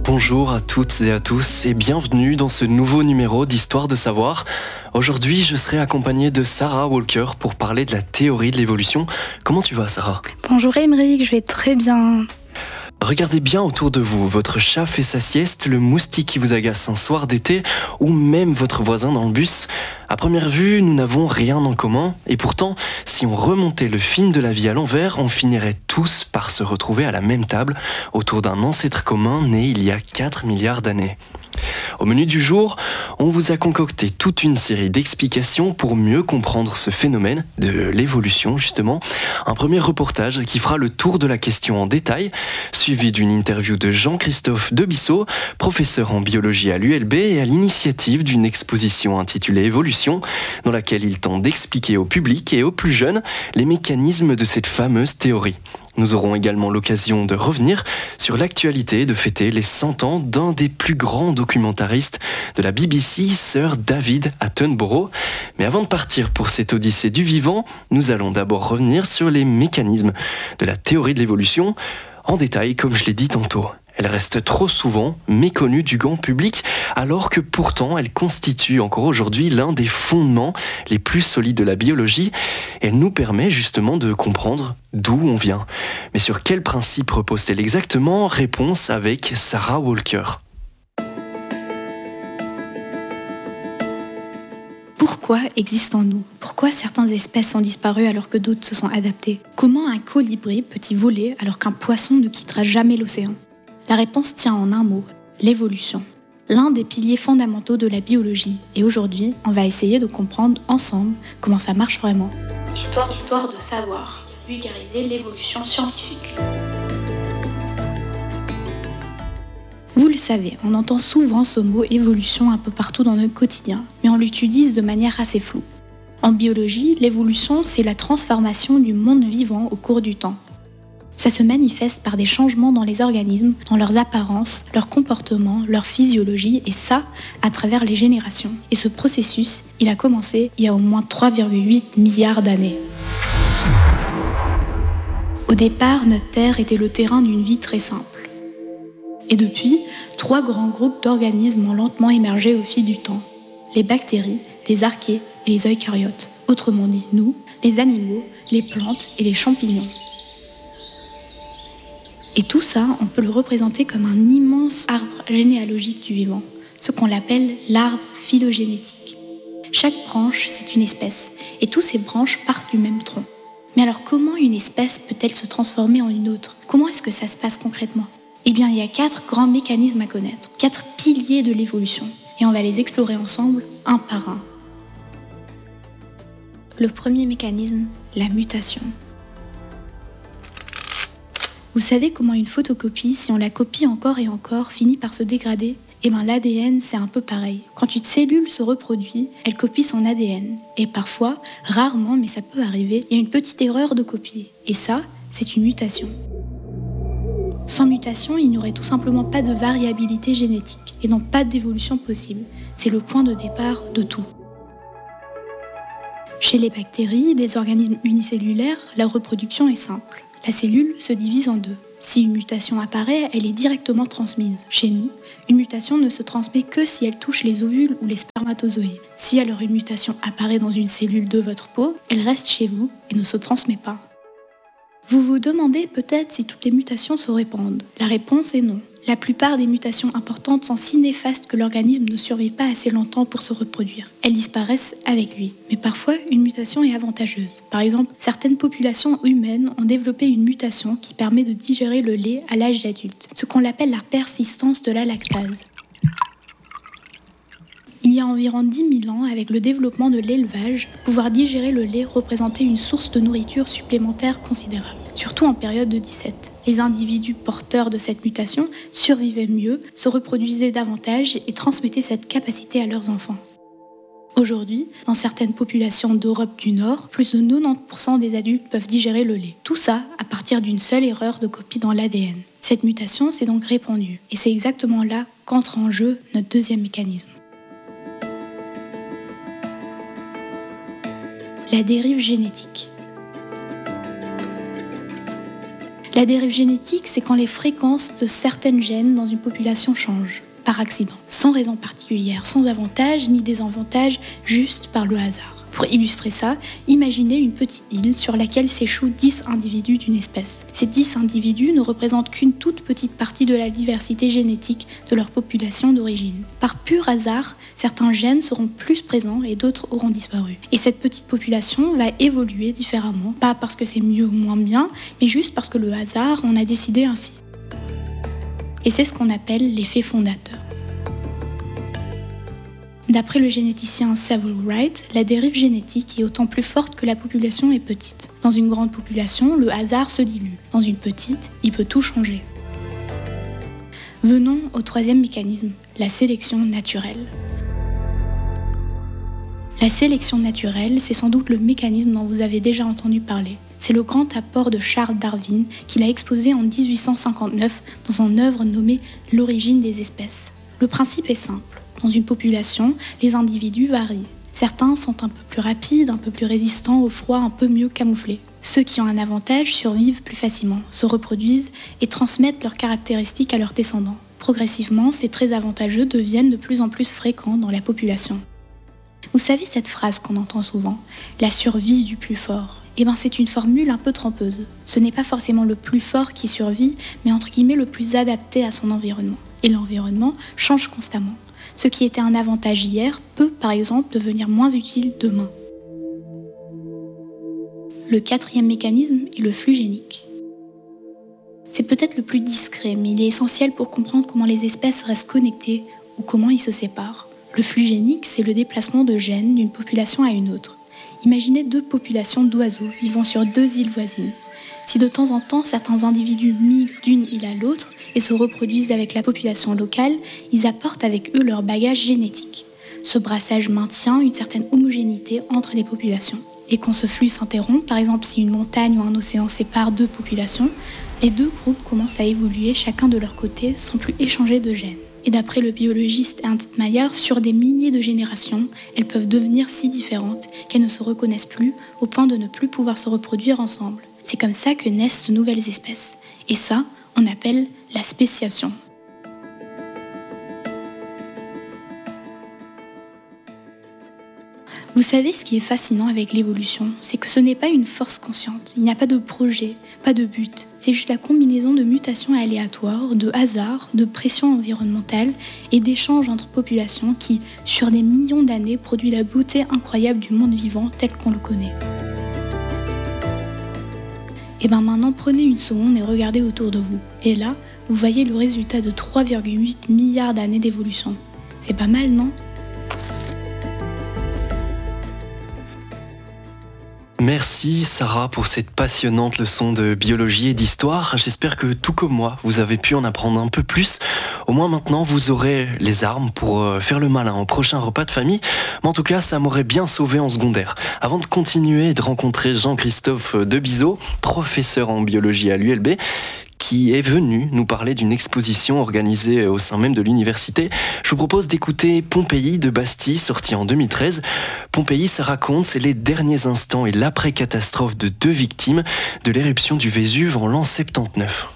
Bonjour à toutes et à tous et bienvenue dans ce nouveau numéro d'Histoire de savoir. Aujourd'hui, je serai accompagnée de Sarah Walker pour parler de la théorie de l'évolution. Comment tu vas, Sarah ? Bonjour Émeric, je vais très bien. Regardez bien autour de vous, votre chat fait sa sieste, le moustique qui vous agace un soir d'été ou même votre voisin dans le bus. À première vue, nous n'avons rien en commun et pourtant, si on remontait le film de la vie à l'envers, on finirait tous par se retrouver à la même table autour d'un ancêtre commun né il y a 4 milliards d'années. Au menu du jour, on vous a concocté toute une série d'explications pour mieux comprendre ce phénomène de l'évolution justement. Un premier reportage qui fera le tour de la question en détail, suivi d'une interview de Jean-Christophe Debissot, professeur en biologie à l'ULB et à l'initiative d'une exposition intitulée Évolution, dans laquelle il tente d'expliquer au public et aux plus jeunes les mécanismes de cette fameuse théorie. Nous aurons également l'occasion de revenir sur l'actualité et de fêter les 100 ans d'un des plus grands documentaristes de la BBC, Sir David Attenborough. Mais avant de partir pour cette odyssée du vivant, nous allons d'abord revenir sur les mécanismes de la théorie de l'évolution, en détail comme je l'ai dit tantôt. Elle reste trop souvent méconnue du grand public, alors que pourtant elle constitue encore aujourd'hui l'un des fondements les plus solides de la biologie. Elle nous permet justement de comprendre d'où on vient. Mais sur quel principe repose-t-elle exactement ? Réponse avec Sarah Walker. Pourquoi existons-nous ? Pourquoi certaines espèces ont disparu alors que d'autres se sont adaptées ? Comment un colibri peut-il voler alors qu'un poisson ne quittera jamais l'océan ? La réponse tient en un mot, l'évolution. L'un des piliers fondamentaux de la biologie. Et aujourd'hui, on va essayer de comprendre ensemble comment ça marche vraiment. Histoire de savoir, vulgariser l'évolution scientifique. Vous le savez, on entend souvent ce mot évolution un peu partout dans notre quotidien, mais on l'utilise de manière assez floue. En biologie, l'évolution, c'est la transformation du monde vivant au cours du temps. Ça se manifeste par des changements dans les organismes, dans leurs apparences, leurs comportements, leur physiologie, et ça, à travers les générations. Et ce processus, il a commencé il y a au moins 3,8 milliards d'années. Au départ, notre Terre était le terrain d'une vie très simple. Et depuis, 3 grands groupes d'organismes ont lentement émergé au fil du temps. Les bactéries, les archées et les eucaryotes. Autrement dit, nous, les animaux, les plantes et les champignons. Et tout ça, on peut le représenter comme un immense arbre généalogique du vivant, ce qu'on appelle l'arbre phylogénétique. Chaque branche, c'est une espèce, et toutes ces branches partent du même tronc. Mais alors comment une espèce peut-elle se transformer en une autre ? Comment est-ce que ça se passe concrètement ? Eh bien, il y a 4 grands mécanismes à connaître, 4 piliers de l'évolution, et on va les explorer ensemble, un par un. Le premier mécanisme, la mutation. Vous savez comment une photocopie, si on la copie encore et encore, finit par se dégrader ? Eh bien l'ADN, c'est un peu pareil. Quand une cellule se reproduit, elle copie son ADN. Et parfois, rarement, mais ça peut arriver, il y a une petite erreur de copie. Et ça, c'est une mutation. Sans mutation, il n'y aurait tout simplement pas de variabilité génétique, et donc pas d'évolution possible. C'est le point de départ de tout. Chez les bactéries, des organismes unicellulaires, la reproduction est simple. La cellule se divise en 2. Si une mutation apparaît, elle est directement transmise. Chez nous, une mutation ne se transmet que si elle touche les ovules ou les spermatozoïdes. Si alors une mutation apparaît dans une cellule de votre peau, elle reste chez vous et ne se transmet pas. Vous vous demandez peut-être si toutes les mutations se répandent. La réponse est non. La plupart des mutations importantes sont si néfastes que l'organisme ne survit pas assez longtemps pour se reproduire. Elles disparaissent avec lui. Mais parfois, une mutation est avantageuse. Par exemple, certaines populations humaines ont développé une mutation qui permet de digérer le lait à l'âge adulte, ce qu'on appelle la persistance de la lactase. Il y a environ 10 000 ans, avec le développement de l'élevage, pouvoir digérer le lait représentait une source de nourriture supplémentaire considérable, surtout en période de disette. Les individus porteurs de cette mutation survivaient mieux, se reproduisaient davantage et transmettaient cette capacité à leurs enfants. Aujourd'hui, dans certaines populations d'Europe du Nord, plus de 90% des adultes peuvent digérer le lait. Tout ça à partir d'une seule erreur de copie dans l'ADN. Cette mutation s'est donc répandue, et c'est exactement là qu'entre en jeu notre deuxième mécanisme. La dérive génétique. La dérive génétique, c'est quand les fréquences de certaines gènes dans une population changent, par accident, sans raison particulière, sans avantage ni désavantage, juste par le hasard. Pour illustrer ça, imaginez une petite île sur laquelle s'échouent 10 individus d'une espèce. Ces 10 individus ne représentent qu'une toute petite partie de la diversité génétique de leur population d'origine. Par pur hasard, certains gènes seront plus présents et d'autres auront disparu. Et cette petite population va évoluer différemment, pas parce que c'est mieux ou moins bien, mais juste parce que le hasard en a décidé ainsi. Et c'est ce qu'on appelle l'effet fondateur. D'après le généticien Saville Wright, la dérive génétique est autant plus forte que la population est petite. Dans une grande population, le hasard se dilue. Dans une petite, il peut tout changer. Venons au troisième mécanisme, la sélection naturelle. La sélection naturelle, c'est sans doute le mécanisme dont vous avez déjà entendu parler. C'est le grand apport de Charles Darwin qu'il a exposé en 1859 dans son œuvre nommée « L'origine des espèces ». Le principe est simple. Dans une population, les individus varient. Certains sont un peu plus rapides, un peu plus résistants au froid, un peu mieux camouflés. Ceux qui ont un avantage survivent plus facilement, se reproduisent et transmettent leurs caractéristiques à leurs descendants. Progressivement, ces traits avantageux deviennent de plus en plus fréquents dans la population. Vous savez cette phrase qu'on entend souvent, « la survie du plus fort ». C'est une formule un peu trompeuse. Ce n'est pas forcément le plus fort qui survit, mais entre guillemets le plus adapté à son environnement. Et l'environnement change constamment. Ce qui était un avantage hier peut, par exemple, devenir moins utile demain. Le quatrième mécanisme est le flux génique. C'est peut-être le plus discret, mais il est essentiel pour comprendre comment les espèces restent connectées ou comment ils se séparent. Le flux génique, c'est le déplacement de gènes d'une population à une autre. Imaginez deux populations d'oiseaux vivant sur deux îles voisines. Si de temps en temps certains individus migrent d'une île à l'autre et se reproduisent avec la population locale, ils apportent avec eux leur bagage génétique. Ce brassage maintient une certaine homogénéité entre les populations. Et quand ce flux s'interrompt, par exemple si une montagne ou un océan séparent deux populations, les deux groupes commencent à évoluer chacun de leur côté sans plus échanger de gènes. Et d'après le biologiste Ernst Mayr, sur des milliers de générations, elles peuvent devenir si différentes qu'elles ne se reconnaissent plus au point de ne plus pouvoir se reproduire ensemble. C'est comme ça que naissent de nouvelles espèces. Et ça, on appelle la spéciation. Vous savez ce qui est fascinant avec l'évolution, c'est que ce n'est pas une force consciente, il n'y a pas de projet, pas de but. C'est juste la combinaison de mutations aléatoires, de hasard, de pression environnementale et d'échanges entre populations qui, sur des millions d'années, produit la beauté incroyable du monde vivant tel qu'on le connaît. Et maintenant, prenez une seconde et regardez autour de vous. Et là, vous voyez le résultat de 3,8 milliards d'années d'évolution. C'est pas mal, non ? Merci Sarah pour cette passionnante leçon de biologie et d'histoire. J'espère que tout comme moi, vous avez pu en apprendre un peu plus. Au moins maintenant, vous aurez les armes pour faire le malin au prochain repas de famille. Mais en tout cas, ça m'aurait bien sauvé en secondaire. Avant de continuer et de rencontrer Jean-Christophe Debizeau, professeur en biologie à l'ULB, qui est venu nous parler d'une exposition organisée au sein même de l'université. Je vous propose d'écouter Pompéi de Bastille, sorti en 2013. Pompéi, ça raconte, c'est les derniers instants et l'après-catastrophe de 2 victimes de l'éruption du Vésuve en l'an 79.